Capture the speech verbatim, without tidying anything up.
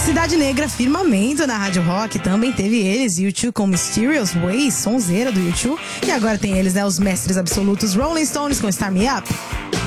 Cidade Negra, Firmamento na Rádio Rock. Também teve eles, U dois com Mysterious Ways, sonzeira do U dois. E agora tem eles, né, os mestres absolutos Rolling Stones com Start Me Up.